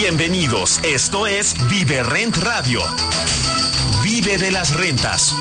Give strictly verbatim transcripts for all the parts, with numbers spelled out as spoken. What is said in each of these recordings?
Bienvenidos, esto es Vive Rent Radio. Vive de las rentas.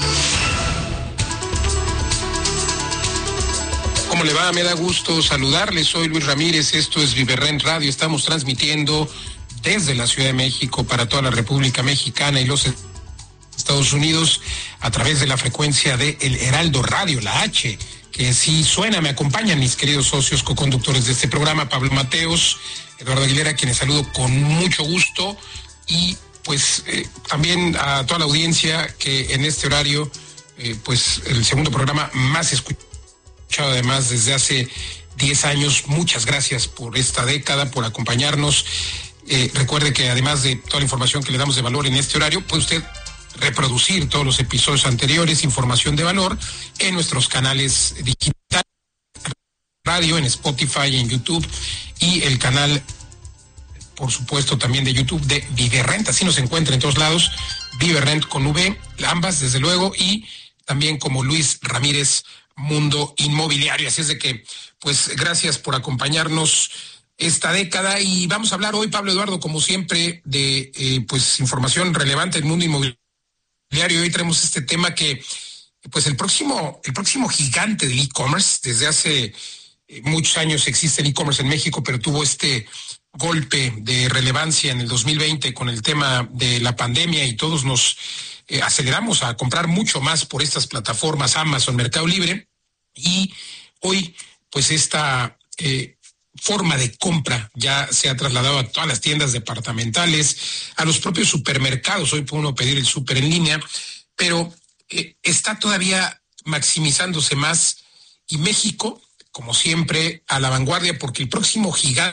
¿Cómo le va? Me da gusto saludarles. Soy Luis Ramírez, esto es Vive Rent Radio. Estamos transmitiendo desde la Ciudad de México para toda la República Mexicana y los Estados Unidos a través de la frecuencia de El Heraldo Radio, la H, que sí suena. Me acompañan mis queridos socios coconductores de este programa, Pablo Mateos, Eduardo Aguilera, quienes saludo con mucho gusto, y pues eh, también a toda la audiencia que en este horario, eh, pues el segundo programa más escuchado además desde hace diez años. Muchas gracias por esta década, por acompañarnos. Eh, recuerde que además de toda la información que le damos de valor en este horario, puede usted reproducir todos los episodios anteriores, información de valor, en nuestros canales digitales, radio, en Spotify, en YouTube, y el canal, por supuesto, también de YouTube de Vive Rent. Así nos encuentra en todos lados, Vive Rent con V, ambas desde luego, y también como Luis Ramírez Mundo Inmobiliario. Así es de que, pues, gracias por acompañarnos esta década, y vamos a hablar hoy, Pablo, Eduardo, como siempre, de eh, pues información relevante del mundo inmobiliario. Hoy traemos este tema que, pues, el próximo, el próximo gigante del e-commerce. Desde hace eh, muchos años existe el e-commerce en México, pero tuvo este golpe de relevancia en el dos mil veinte con el tema de la pandemia, y todos nos eh, aceleramos a comprar mucho más por estas plataformas, Amazon, Mercado Libre, y hoy, pues, esta eh, forma de compra ya se ha trasladado a todas las tiendas departamentales, a los propios supermercados. Hoy puede uno pedir el súper en línea, pero eh, está todavía maximizándose más, y México, como siempre, a la vanguardia, porque el próximo gigante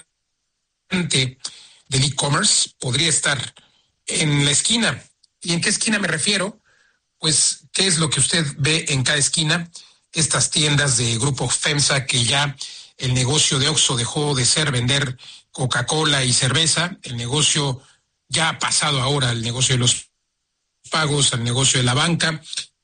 del e-commerce podría estar en la esquina. ¿Y en qué esquina me refiero? Pues, ¿qué es lo que usted ve en cada esquina? Estas tiendas de Grupo FEMSA, que ya el negocio de Oxxo dejó de ser vender Coca-Cola y cerveza. El negocio ya ha pasado ahora al negocio de los pagos, al negocio de la banca,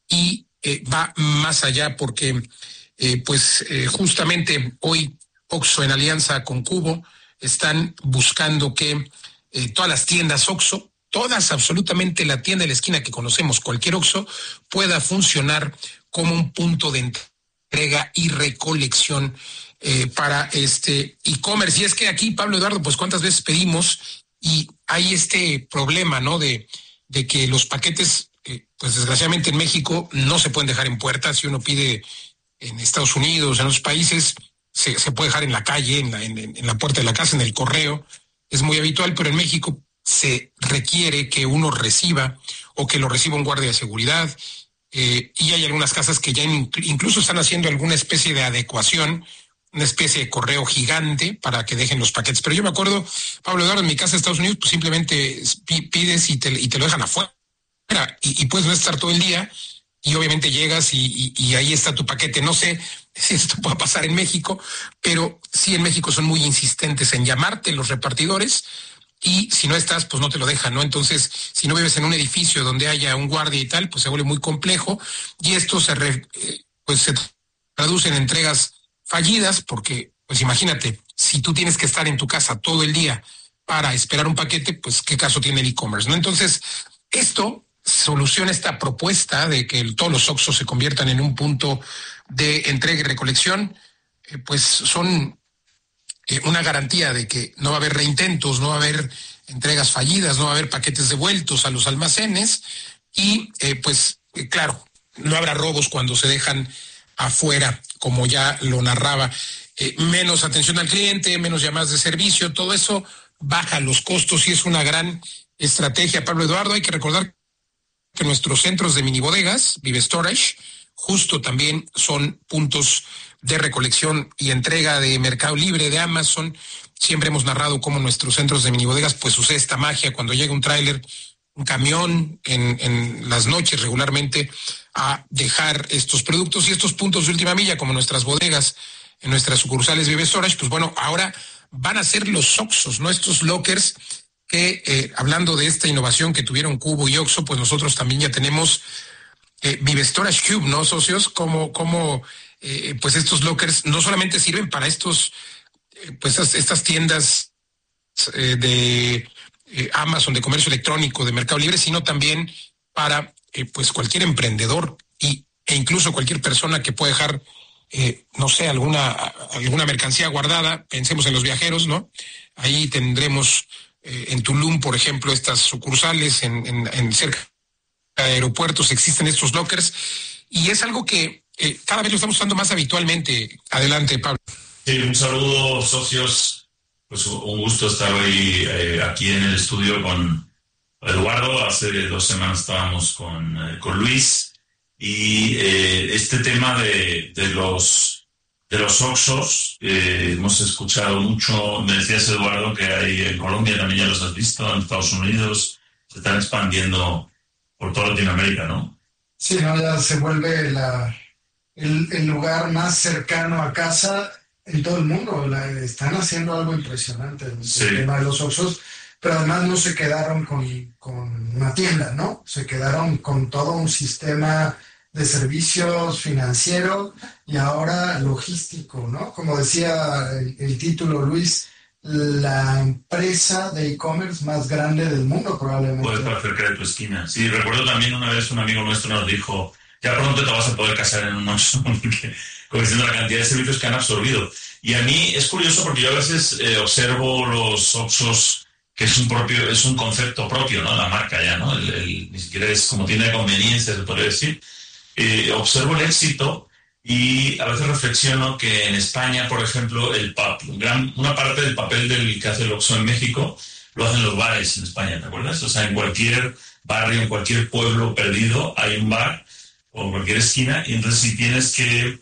y eh, va más allá porque eh, pues eh, justamente hoy Oxxo, en alianza con Cubo, están buscando que eh, todas las tiendas Oxxo, todas, absolutamente la tienda de la esquina que conocemos, cualquier Oxxo, pueda funcionar como un punto de entrega y recolección eh, para este e-commerce. Y es que aquí, Pablo, Eduardo, pues cuántas veces pedimos y hay este problema, ¿no? De, de que los paquetes, eh, pues desgraciadamente en México no se pueden dejar en puerta. Si uno pide en Estados Unidos, en otros países, se, se puede dejar en la calle, en la, en, en la puerta de la casa, en el correo. Es muy habitual, pero en México se requiere que uno reciba, o que lo reciba un guardia de seguridad. Eh, y hay algunas casas que ya in, incluso están haciendo alguna especie de adecuación, una especie de correo gigante para que dejen los paquetes. Pero yo me acuerdo, Pablo Eduardo, en mi casa de Estados Unidos, pues simplemente pides y te, y te lo dejan afuera, y, y puedes no estar todo el día, y obviamente llegas y, y, y ahí está tu paquete. No sé si esto puede pasar en México, pero sí, en México son muy insistentes en llamarte los repartidores, y si no estás, pues no te lo dejan, ¿no? Entonces, si no vives en un edificio donde haya un guardia y tal, pues se vuelve muy complejo, y esto se re, eh, pues se traduce en entregas fallidas, porque, pues imagínate, si tú tienes que estar en tu casa todo el día para esperar un paquete, pues qué caso tiene el e-commerce, ¿no? Entonces, esto soluciona esta propuesta de que el, todos los Oxxos se conviertan en un punto de entrega y recolección, eh, pues son Eh, una garantía de que no va a haber reintentos, no va a haber entregas fallidas, no va a haber paquetes devueltos a los almacenes, y eh, pues eh, claro, no habrá robos cuando se dejan afuera, como ya lo narraba. Eh, menos atención al cliente, menos llamadas de servicio, todo eso baja los costos y es una gran estrategia, Pablo Eduardo. Hay que recordar que nuestros centros de mini bodegas, Vive Storage, justo también son puntos de recolección y entrega de Mercado Libre, de Amazon. Siempre hemos narrado cómo nuestros centros de minibodegas pues sucede esta magia cuando llega un tráiler, un camión en, en las noches regularmente a dejar estos productos, y estos puntos de última milla, como nuestras bodegas, en nuestras sucursales Vive Storage, pues bueno, ahora van a ser los Oxxos, ¿no? Estos lockers que, eh, hablando de esta innovación que tuvieron Cubo y Oxxo, pues nosotros también ya tenemos eh, Vive Storage Cube, ¿no, socios? Como, como Eh, pues estos lockers no solamente sirven para estos, eh, pues estas, estas tiendas eh, de eh, Amazon, de comercio electrónico, de Mercado Libre, sino también para eh, pues cualquier emprendedor y, e incluso cualquier persona que pueda dejar, eh, no sé, alguna, alguna mercancía guardada. Pensemos en los viajeros, ¿no? Ahí tendremos eh, en Tulum, por ejemplo, estas sucursales, en, en, en cerca de aeropuertos existen estos lockers, y es algo que eh, cada vez lo estamos usando más habitualmente. Adelante, Pablo. Sí, un saludo, socios. Pues un gusto estar hoy eh, aquí en el estudio con Eduardo. Hace dos semanas estábamos con, eh, con Luis, y eh, este tema de, de los de los Oxxos, eh, hemos escuchado mucho. Me decías, Eduardo, que hay en Colombia, también ya los has visto, en Estados Unidos, se están expandiendo por toda Latinoamérica, ¿no? Sí, no, ya se vuelve la, el, el lugar más cercano a casa en todo el mundo. La, están haciendo algo impresionante en Sí. el tema de los Oxxos, pero además no se quedaron con, con una tienda, ¿no? Se quedaron con todo un sistema de servicios financiero y ahora logístico, ¿no? Como decía el, el título, Luis, la empresa de e-commerce más grande del mundo probablemente. Puedes estar cerca de tu esquina. Sí, recuerdo también una vez un amigo nuestro nos dijo, ya pronto te vas a poder casar en un Oxxo, porque diciendo la cantidad de servicios que han absorbido. Y a mí es curioso porque yo a veces eh, observo los Oxxos, que es un propio, es un concepto propio, ¿no? La marca ya, ¿no? El, el, ni siquiera es como tiene conveniencia, se podría decir. Eh, observo el éxito y a veces reflexiono que en España, por ejemplo, el pap, gran, una parte del papel del que hace el Oxxo en México lo hacen los bares en España, ¿te acuerdas? O sea, en cualquier barrio, en cualquier pueblo perdido hay un bar, o en cualquier esquina, y entonces si tienes que,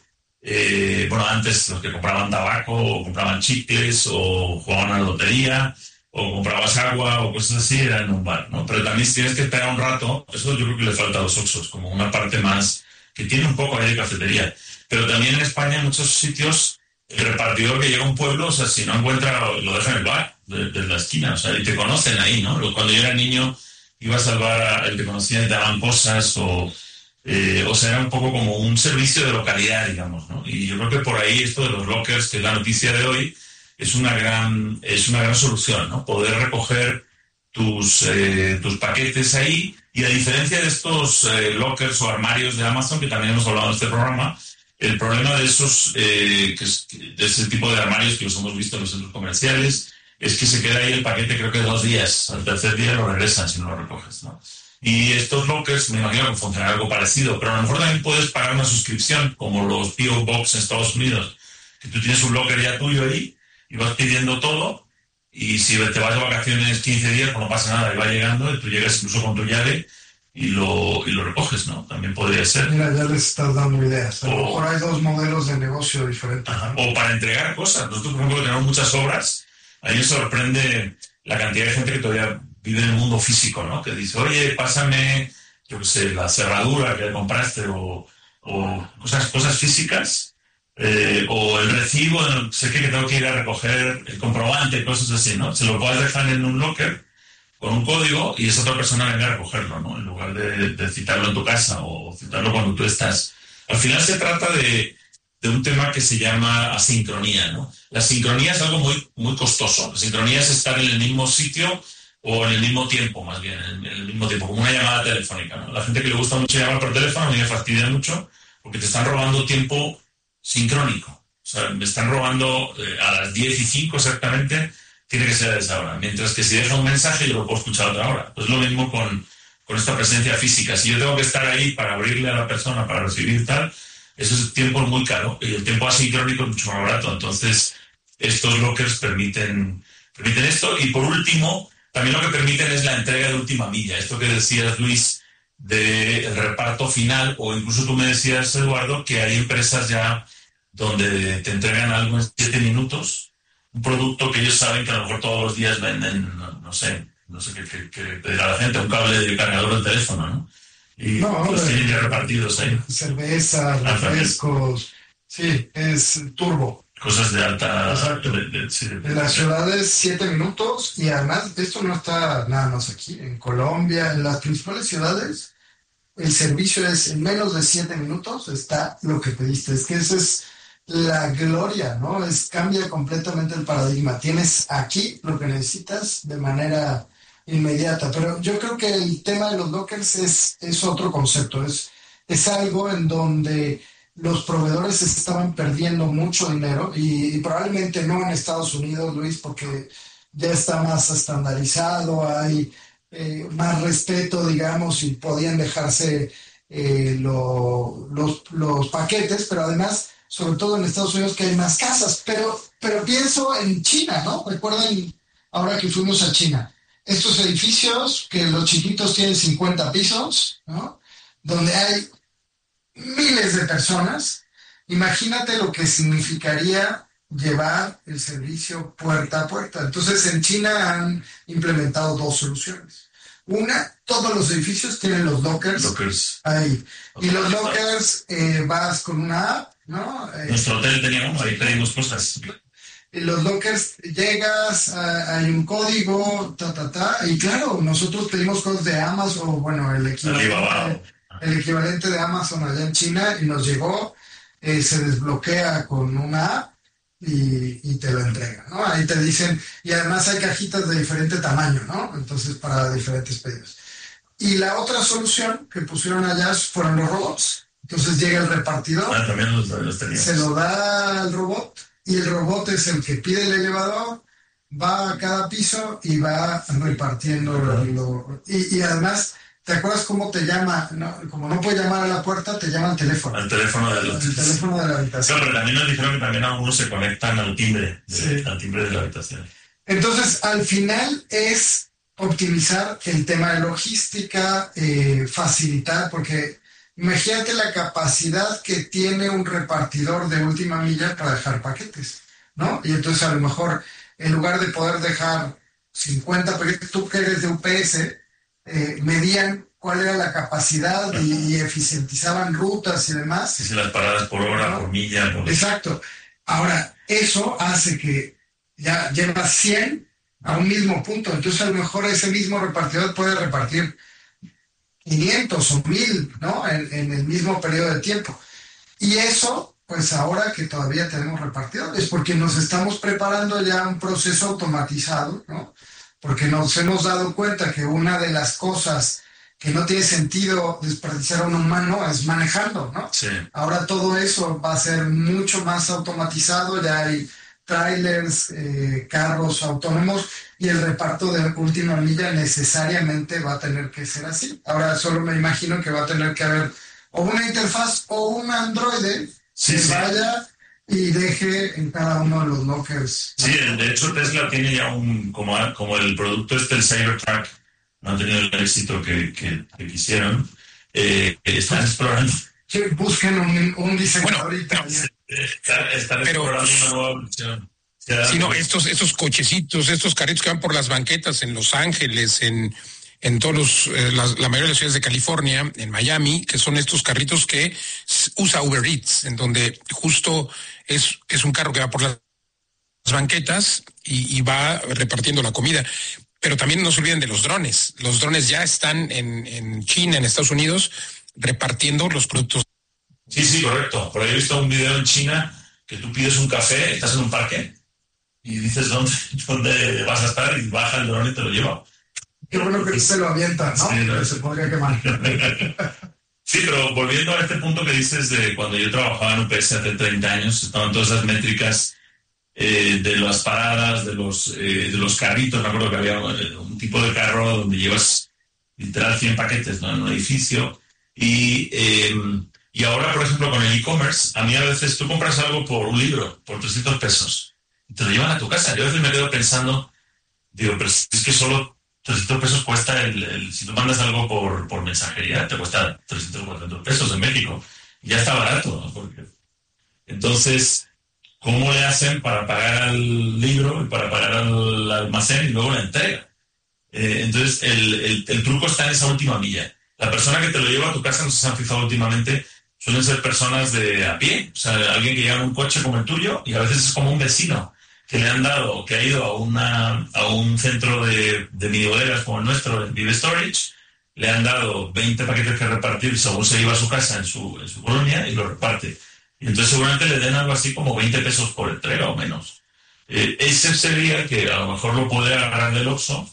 eh, bueno, antes los que compraban tabaco, o compraban chicles, o jugaban a la lotería, o comprabas agua, o cosas así, era en un bar, ¿no? Pero también si tienes que esperar un rato, eso yo creo que le falta a los Oxxos, como una parte más, que tiene un poco ahí de cafetería. Pero también en España, en muchos sitios, el repartidor que llega a un pueblo, o sea, si no encuentra, lo deja en el bar, desde de la esquina, o sea, y te conocen ahí, ¿no? Cuando yo era niño, ibas al bar, a, el te conocían, te daban cosas, o... Eh, o sea, era un poco como un servicio de localidad, digamos, ¿no? Y yo creo que por ahí esto de los lockers, que es la noticia de hoy, es una gran, es una gran solución, ¿no? Poder recoger tus, eh, tus paquetes ahí, y a diferencia de estos eh, lockers o armarios de Amazon, que también hemos hablado en este programa, el problema de esos, eh, que es, de ese tipo de armarios que los hemos visto en los centros comerciales, es que se queda ahí el paquete creo que dos días, al tercer día lo regresan si no lo recoges, ¿no? Y estos lockers, me imagino que funcionará algo parecido, pero a lo mejor también puedes pagar una suscripción, como los P O Box en Estados Unidos, que tú tienes un locker ya tuyo ahí, y vas pidiendo todo, y si te vas de vacaciones quince días, pues no pasa nada, y va llegando, y tú llegas incluso con tu llave, y lo, y lo recoges, ¿no? También podría ser. Mira, ya les estás dando ideas. A lo O- mejor hay dos modelos de negocio diferentes, Ajá. ¿no? O para entregar cosas. Nosotros, por ejemplo, tenemos muchas obras. A mí me sorprende la cantidad de gente que todavía vive en el mundo físico, ¿no? Que dice, oye, pásame, yo qué sé, la cerradura que compraste, o, o cosas, cosas físicas, eh, o el recibo, no sé qué, que tengo que ir a recoger el comprobante, cosas así, ¿no? Se lo puedes dejar en un locker con un código y esa otra persona venga a recogerlo, ¿no? En lugar de, de citarlo en tu casa o citarlo cuando tú estás. Al final se trata de, de un tema que se llama asincronía, ¿no? La sincronía es algo muy, muy costoso. La sincronía es estar en el mismo sitio o en el mismo tiempo, más bien, en el mismo tiempo, como una llamada telefónica, ¿no? La gente que le gusta mucho llamar por teléfono, a mí me fastidia mucho porque te están robando tiempo sincrónico. O sea, me están robando eh, a las diez y cinco exactamente, tiene que ser a esa hora. Mientras que si deja un mensaje, yo lo puedo escuchar a otra hora. Pues lo mismo con, con esta presencia física. Si yo tengo que estar ahí para abrirle a la persona, para recibir tal, eso es tiempo muy caro. Y el tiempo asincrónico es mucho más barato. Entonces, estos lockers permiten, permiten esto. Y por último, también lo que permiten es la entrega de última milla. Esto que decías, Luis, del reparto final, o incluso tú me decías, Eduardo, que hay empresas ya donde te entregan algo en siete minutos, un producto que ellos saben que a lo mejor todos los días venden, no, no sé, no sé qué, qué, qué pedirá la gente, un cable de cargador del teléfono, ¿no? Y No, los de- tienen ya repartidos ahí. Cervezas, Ah, también. refrescos. Sí, es turbo. Cosas de alta... Exacto. De, de- sí, de- En las ciudades, siete minutos, y además esto no está nada más aquí. En Colombia, en las principales ciudades, el servicio es en menos de siete minutos, está lo que pediste. Es que esa es la gloria, ¿no? Es, cambia completamente el paradigma. Tienes aquí lo que necesitas de manera inmediata. Pero yo creo que el tema de los lockers es, es otro concepto, es, es algo en donde los proveedores estaban perdiendo mucho dinero y, y probablemente no en Estados Unidos, Luis, porque ya está más estandarizado, hay eh, más respeto, digamos, y podían dejarse eh, lo, los, los paquetes, pero además, sobre todo en Estados Unidos, que hay más casas. Pero, pero pienso en China, ¿no? Recuerden, ahora que fuimos a China, estos edificios que los chiquitos tienen cincuenta pisos, ¿no? Donde hay miles de personas. Imagínate lo que significaría llevar el servicio puerta a puerta. Entonces, en China han implementado dos soluciones. Una, todos los edificios tienen los lockers, Lockers. ahí. Y los lockers, eh, vas con una app, ¿no? Eh, Nuestro hotel tenía uno, ahí pedimos cosas. y los lockers, llegas, a- hay un código, ta, ta, ta. Y claro, nosotros pedimos cosas de Amazon, o bueno, el Alibaba. equivalente, el equivalente de Amazon allá en China, y nos llegó, eh, se desbloquea con una app y, y te lo entregan, ¿no? Ahí te dicen, y además hay cajitas de diferente tamaño, ¿no? Entonces, para diferentes pedidos. Y la otra solución que pusieron allá fueron los robots. Entonces llega el repartidor, Ah, también los, los teníamos. se lo da al robot y el robot es el que pide el elevador, va a cada piso y va repartiendo lo, lo- y, y además, ¿te acuerdas cómo te llama? No, como no puede llamar a la puerta, te llama al teléfono. Al teléfono de los... El teléfono de la habitación. Claro, pero también nos dijeron que también algunos se conectan al timbre, de- Sí. al timbre de la habitación. Entonces, al final es optimizar el tema de logística, eh, facilitar, porque imagínate la capacidad que tiene un repartidor de última milla para dejar paquetes, ¿no? Y entonces a lo mejor, en lugar de poder dejar cincuenta paquetes, tú que eres de U P S, eh, medían cuál era la capacidad y, y eficientizaban rutas y demás. Sí, sí, las paradas por hora, por milla, por... Exacto. Ahora, eso hace que ya llevas cien a un mismo punto. Entonces, a lo mejor ese mismo repartidor puede repartir quinientos o mil, ¿no? En, en el mismo periodo de tiempo. Y eso, pues ahora que todavía tenemos repartidores, porque nos estamos preparando ya un proceso automatizado, ¿no? Porque nos hemos dado cuenta que una de las cosas que no tiene sentido desperdiciar a un humano es manejando, ¿no? Sí. Ahora todo eso va a ser mucho más automatizado, ya hay trailers, eh, carros autónomos y el reparto de última milla necesariamente va a tener que ser así. Ahora solo me imagino que va a tener que haber o una interfaz o un androide Sí, que sí. vaya y deje en cada uno de los lockers. Sí, de hecho Tesla tiene ya un, como, como el producto este, el Cybertruck, no ha tenido el éxito que, que, que quisieron, eh, están explorando, Sí, busquen un, un diseñador Bueno, italiano. están, están Pero- explorando una nueva versión. O sea, Sí, no, estos, estos cochecitos, estos carritos que van por las banquetas en Los Ángeles, en, en todos los, eh, las- la mayoría de las ciudades de California, en Miami, que son estos carritos que s- usa Uber Eats, en donde justo es, es un carro que va por las banquetas y, y va repartiendo la comida. Pero también no se olviden de los drones. Los drones ya están en, en China, en Estados Unidos, repartiendo los productos. Sí, sí, correcto. Por ahí he visto un video en China que tú pides un café, estás en un parque y dices dónde, dónde vas a estar y baja el dron y te lo lleva. Qué bueno que se lo avientan, ¿no? Sí, no. Que se podría quemar. Sí, pero volviendo a este punto que dices de cuando yo trabajaba en U P S hace treinta años, estaban todas esas métricas eh, de las paradas, de los, eh, de los carritos. Me acuerdo que había eh, un tipo de carro donde llevas literal cien paquetes, ¿no? En un edificio. Y, eh, y ahora, por ejemplo, con el e-commerce, a mí a veces tú compras algo por un libro, por trescientos pesos, y te lo llevan a tu casa. Yo a veces me quedo pensando, digo, pero si es que solo trescientos pesos cuesta el, el- si tú mandas algo por, por mensajería, te cuesta trescientos o cuatrocientos pesos en México. Y ya está barato, ¿no? Porque... Entonces, ¿cómo le hacen para pagar al libro y para pagar al almacén y luego la entrega? Eh, entonces, el, el, el truco está en esa última milla. La persona que te lo lleva a tu casa, no sé si se han fijado últimamente, suelen ser personas de a pie, o sea, alguien que lleva en un coche como el tuyo y a veces es como un vecino que le han dado, que ha ido a, una, a un centro de, de mini bodegas como el nuestro, el Vive Storage, le han dado veinte paquetes que repartir según se iba a su casa en su, en su colonia y lo reparte. Y entonces seguramente le den algo así como veinte pesos por entrega o menos. Eh, ese sería que a lo mejor lo puede agarrar del Oxxo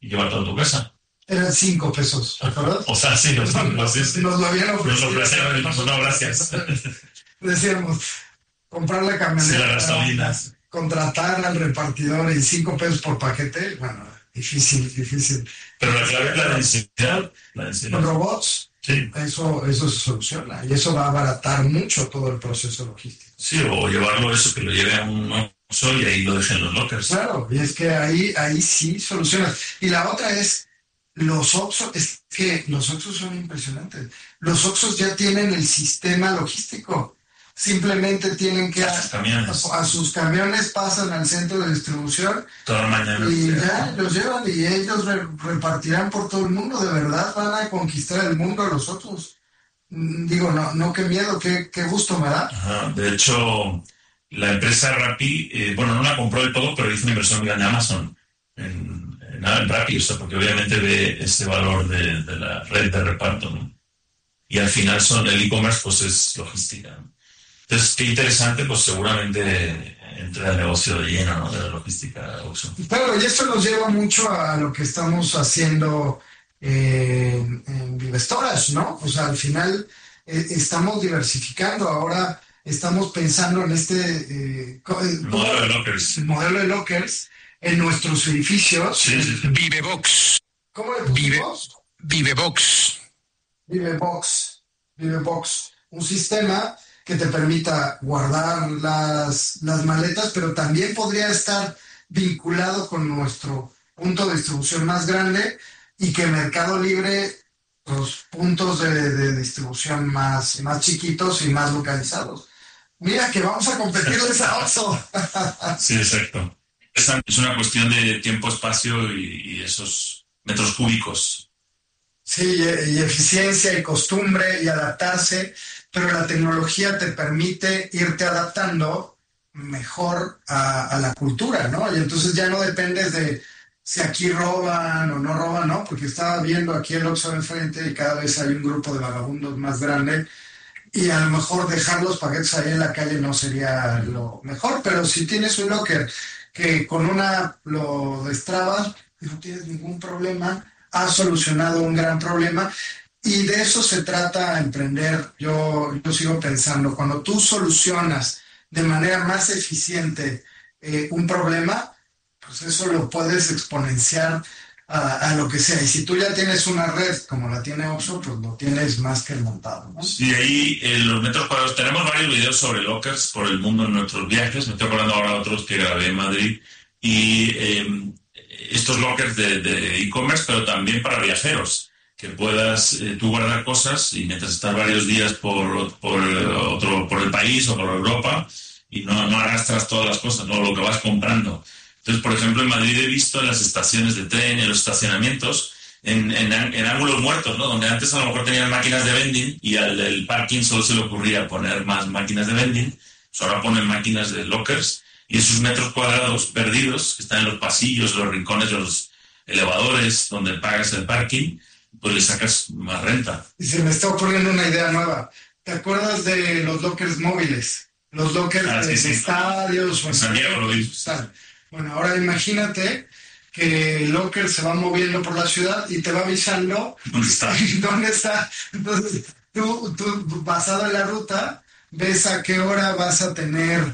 y llevártelo a tu casa. Eran cinco pesos, ¿verdad? O sea, sí, nos, nos, nos, nos lo habían ofrecido. Nos lo ofrecieron, nos, no, gracias. Decíamos, comprar la camioneta, sí, las gasolinas, contratar al repartidor y cinco pesos por paquete, bueno, difícil, difícil. Pero la clave es la densidad. La densidad. Con robots, sí. eso, eso se soluciona y eso va a abaratar mucho todo el proceso logístico. Sí, o llevarlo eso, que lo lleve a un Oxxo y ahí lo dejen los lockers. Claro, y es que ahí, ahí sí solucionas. Y la otra es, los Oxxos, es que los Oxxos son impresionantes. Los Oxxos ya tienen el sistema logístico. Simplemente tienen que... A sus camiones. A, a sus camiones pasan al centro de distribución. Toda la mañana. Y ya los llevan y ellos re, repartirán por todo el mundo. De verdad van a conquistar el mundo los Oxxos. Digo, no, no, qué miedo, qué, qué gusto me da. Ajá, de hecho, la empresa Rappi, eh, bueno, no la compró del todo, pero hizo una inversión grande en Amazon, en, en, en Rappi, o sea, porque obviamente ve ese valor de, de la red de reparto, ¿no? Y al final son el e-commerce, pues es logística, ¿no? Entonces, qué interesante, pues seguramente entre el negocio de lleno, ¿no? De la logística Oxxo. Claro, y esto nos lleva mucho a lo que estamos haciendo eh, en, en Vive Storage, ¿no? O sea, al final eh, estamos diversificando, ahora estamos pensando en este eh, modelo de lockers. modelo de lockers en nuestros edificios. Sí, sí, sí. Vivebox. ¿Cómo le pusimos? Vive, Vivebox. Vivebox. Vivebox. Un sistema que te permita guardar las, las maletas, pero también podría estar vinculado con nuestro punto de distribución más grande y que Mercado Libre los puntos de, de distribución más, más chiquitos y más localizados. Mira que vamos a competir en esa Oxxo. Sí, exacto. Es una cuestión de tiempo, espacio y, y esos metros cúbicos. Sí, y eficiencia y costumbre y adaptarse, pero la tecnología te permite irte adaptando mejor a, a la cultura, ¿no? Y entonces ya no dependes de si aquí roban o no roban, ¿no? Porque estaba viendo aquí el Oxxo de enfrente y cada vez hay un grupo de vagabundos más grande y a lo mejor dejar los paquetes ahí en la calle no sería lo mejor, pero si tienes un locker que con una lo destrabas y no tienes ningún problema, has solucionado un gran problema. Y de eso se trata emprender. Yo, yo sigo pensando, cuando tú solucionas de manera más eficiente eh, un problema, pues eso lo puedes exponenciar a, a lo que sea. Y si tú ya tienes una red como la tiene Oxxo, pues lo tienes más que montado, ¿no? Sí, ahí eh, los metros cuadrados. Tenemos varios videos sobre lockers por el mundo en nuestros viajes. Me estoy acordando ahora de otros que grabé en Madrid. Y eh, estos lockers de, de e-commerce, pero también para viajeros. Que puedas eh, tú guardar cosas y mientras estás varios días por, por, otro, por el país o por Europa y no, no arrastras todas las cosas, no lo que vas comprando. Entonces, por ejemplo, en Madrid he visto en las estaciones de tren, en los estacionamientos, en, en, en ángulos muertos, ¿no? Donde antes a lo mejor tenían máquinas de vending y al del parking solo se le ocurría poner más máquinas de vending, pues ahora ponen máquinas de lockers y esos metros cuadrados perdidos que están en los pasillos, los rincones, los elevadores donde pagas el parking, pues le sacas más renta. Y se me está ocurriendo una idea nueva. ¿Te acuerdas de los lockers móviles? Los lockers ah, de sí, sí. estadios. En San Diego lo vi. Bueno, ahora imagínate que el locker se va moviendo por la ciudad y te va avisando ¿Dónde está? ¿Dónde está? Entonces, tú, tú, basado en la ruta, ves a qué hora vas a tener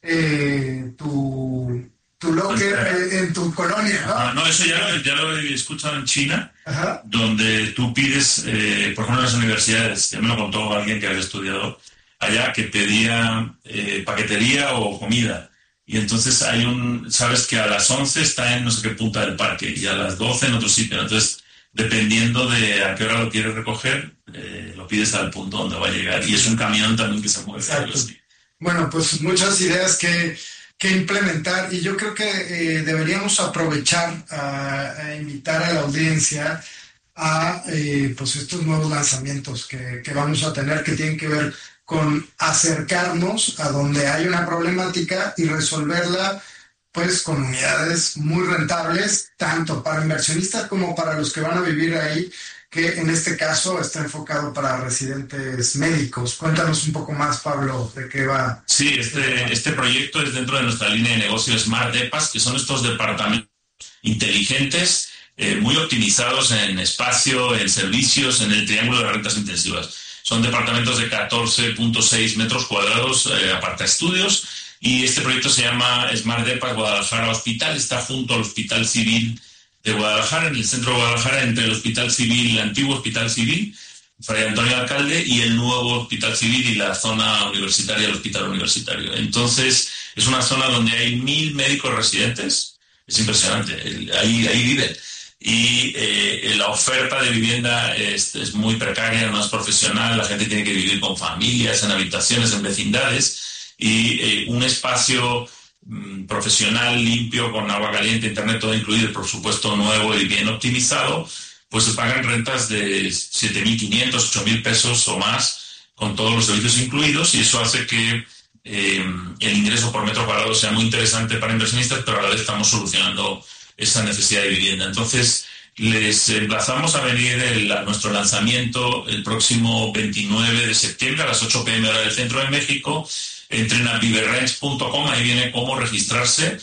eh, tu... tu locker eh, en tu colonia, ¿no? Ah, no, eso ya lo, ya lo he escuchado en China, Ajá. Donde tú pides, eh, por ejemplo, en las universidades, ya me lo contó alguien que había estudiado allá, que pedía eh, paquetería o comida. Y entonces hay un, sabes que a las once está en no sé qué punta del parque y a las doce en otro sitio. Entonces, dependiendo de a qué hora lo quieres recoger, eh, lo pides al punto donde va a llegar. Y es un camión también que se mueve. Exacto. Bueno, pues muchas ideas que... que implementar y yo creo que eh, deberíamos aprovechar a, a invitar a la audiencia a eh, pues estos nuevos lanzamientos que, que vamos a tener que tienen que ver con acercarnos a donde hay una problemática y resolverla pues con unidades muy rentables tanto para inversionistas como para los que van a vivir ahí, que en este caso está enfocado para residentes médicos. Cuéntanos un poco más, Pablo, de qué va. Sí, este, este proyecto es dentro de nuestra línea de negocio Smart Depas, que son estos departamentos inteligentes eh, muy optimizados en espacio, en servicios, en el triángulo de rentas intensivas. Son departamentos de catorce punto seis metros cuadrados, eh, aparta estudios, y este proyecto se llama Smart Depas Guadalajara Hospital. Está junto al Hospital Civil de Guadalajara, en el centro de Guadalajara, entre el Hospital Civil, el antiguo Hospital Civil, Fray Antonio Alcalde, y el nuevo Hospital Civil y la zona universitaria, el Hospital Universitario. Entonces, es una zona donde hay mil médicos residentes. Es impresionante, ahí, ahí viven. Y eh, la oferta de vivienda es, es muy precaria, no es profesional, la gente tiene que vivir con familias, en habitaciones, en vecindades, y eh, un espacio mm, profesional, limpio, con agua caliente, internet, todo incluido, por supuesto nuevo y bien optimizado, pues se pagan rentas de siete mil quinientos, ocho mil pesos o más, con todos los servicios incluidos, y eso hace que eh, el ingreso por metro cuadrado sea muy interesante para inversionistas, pero a la vez estamos solucionando esa necesidad de vivienda. Entonces, les emplazamos a venir el, a nuestro lanzamiento el próximo veintinueve de septiembre a las ocho pm hora del centro de México. Entren a viverrents punto com, ahí viene cómo registrarse,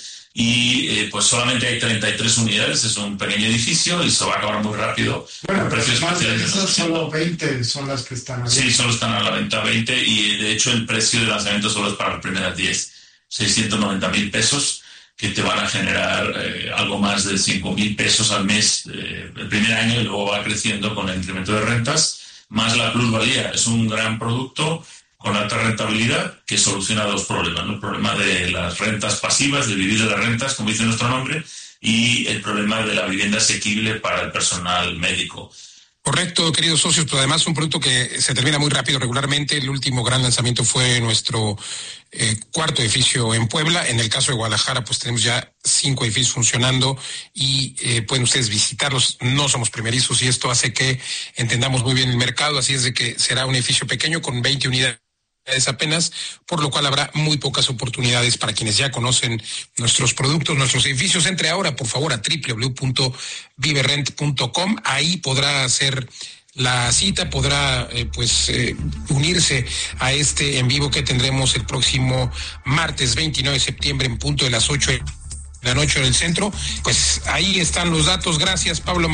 y eh, pues solamente hay treinta y tres unidades, es un pequeño edificio y se va a acabar muy rápido. Bueno, pero precios más de especiales, esas solo veinte son las que están ahí. Sí, solo están a la venta veinte, y de hecho el precio de lanzamiento solo es para las primeras diez, seiscientos noventa mil pesos, que te van a generar eh, algo más de cinco mil pesos al mes eh, el primer año, y luego va creciendo con el incremento de rentas, más la plusvalía. Es un gran producto con alta rentabilidad que soluciona dos problemas, ¿no? El problema de las rentas pasivas, de vivir de las rentas, como dice nuestro nombre, y el problema de la vivienda asequible para el personal médico. Correcto, queridos socios, pero además un producto que se termina muy rápido regularmente. El último gran lanzamiento fue nuestro eh, cuarto edificio en Puebla. En el caso de Guadalajara, pues tenemos ya cinco edificios funcionando y eh, pueden ustedes visitarlos. No somos primerizos y esto hace que entendamos muy bien el mercado, así es de que será un edificio pequeño con veinte unidades apenas, por lo cual habrá muy pocas oportunidades para quienes ya conocen nuestros productos, nuestros edificios. Entre ahora, por favor, a doble u doble u doble u punto viverrent punto com. Ahí podrá hacer la cita, podrá eh, pues eh, unirse a este en vivo que tendremos el próximo martes veintinueve de septiembre en punto de las ocho de la noche en el centro. Pues ahí están los datos. Gracias, Pablo.